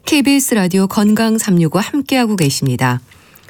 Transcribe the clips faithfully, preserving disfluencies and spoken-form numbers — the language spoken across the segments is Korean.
케이비에스 라디오 건강 삼육오 함께하고 계십니다.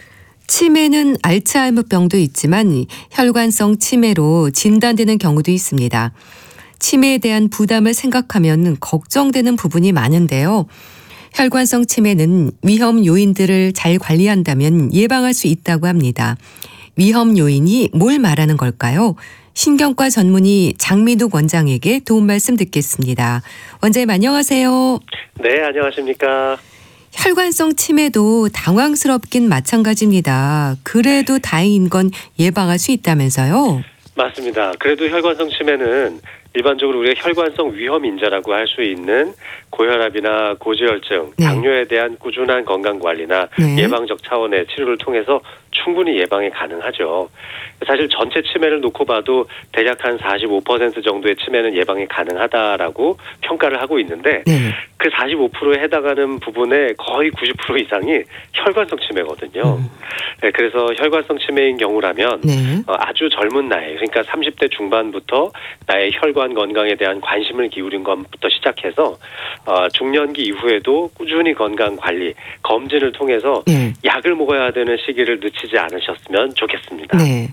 치매는 알츠하이머병도 있지만 혈관성 치매로 진단되는 경우도 있습니다. 치매에 대한 부담을 생각하면 걱정되는 부분이 많은데요. 혈관성 치매는 위험 요인들을 잘 관리한다면 예방할 수 있다고 합니다. 위험 요인이 뭘 말하는 걸까요? 신경과 전문의 장민욱 원장에게 도움 말씀 듣겠습니다. 원장님 안녕하세요. 네, 안녕하십니까. 혈관성 치매도 당황스럽긴 마찬가지입니다. 그래도 다행인 건 예방할 수 있다면서요? 맞습니다. 그래도 혈관성 치매는 일반적으로 우리가 혈관성 위험 인자라고 할 수 있는 고혈압이나 고지혈증, 네. 당뇨에 대한 꾸준한 건강관리나 네. 예방적 차원의 치료를 통해서 충분히 예방이 가능하죠. 사실 전체 치매를 놓고 봐도 대략 한 사십오 퍼센트 정도의 치매는 예방이 가능하다라고 평가를 하고 있는데 네. 그 사십오 퍼센트에 해당하는 부분의 거의 구십 퍼센트 이상이 혈관성 치매거든요. 음. 네, 그래서 혈관성 치매인 경우라면 네. 어, 아주 젊은 나이, 그러니까 삼십 대 중반부터 나의 혈관 건강에 대한 관심을 기울인 것부터 시작해서 어, 중년기 이후에도 꾸준히 건강 관리, 검진을 통해서 네. 약을 먹어야 되는 시기를 늦추지 않으셨으면 좋겠습니다. 네.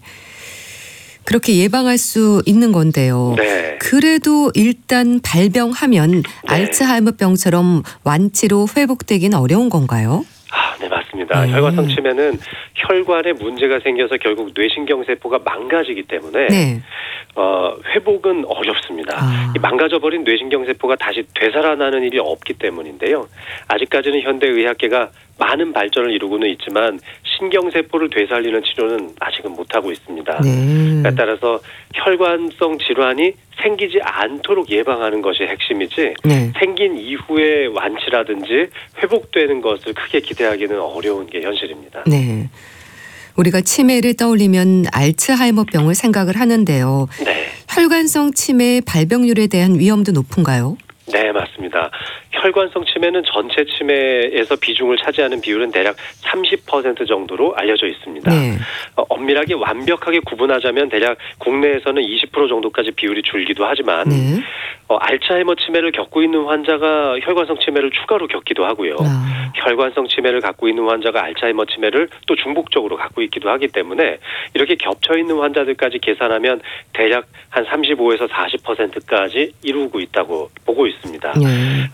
그렇게 예방할 수 있는 건데요. 네. 그래도 일단 발병하면 알츠하이머병처럼 완치로 회복되기는 어려운 건가요? 아, 네, 맞습니다. 네. 혈관성 치매는 혈관에 문제가 생겨서 결국 뇌신경세포가 망가지기 때문에 네. 어, 회복은 어렵습니다. 아. 이 망가져버린 뇌신경세포가 다시 되살아나는 일이 없기 때문인데요. 아직까지는 현대의학계가 많은 발전을 이루고는 있지만 신경세포를 되살리는 치료는 아직은 못하고 있습니다. 네. 따라서 혈관성 질환이 생기지 않도록 예방하는 것이 핵심이지 네. 생긴 이후의 완치라든지 회복되는 것을 크게 기대하기는 어려운 게 현실입니다. 네. 우리가 치매를 떠올리면 알츠하이머병을 생각을 하는데요. 네. 혈관성 치매의 발병률에 대한 위험도 높은가요? 네, 맞습니다. 혈관성 치매는 전체 치매에서 비중을 차지하는 비율은 대략 삼십 퍼센트 정도로 알려져 있습니다. 네. 어, 엄밀하게 완벽하게 구분하자면 대략 국내에서는 이십 퍼센트 정도까지 비율이 줄기도 하지만 네. 어, 알츠하이머 치매를 겪고 있는 환자가 혈관성 치매를 추가로 겪기도 하고요. 아. 혈관성 치매를 갖고 있는 환자가 알츠하이머 치매를 또 중복적으로 갖고 있기도 하기 때문에 이렇게 겹쳐 있는 환자들까지 계산하면 대략 한 삼십오에서 사십 퍼센트까지 이루고 있다고 보고 있습니다. 네.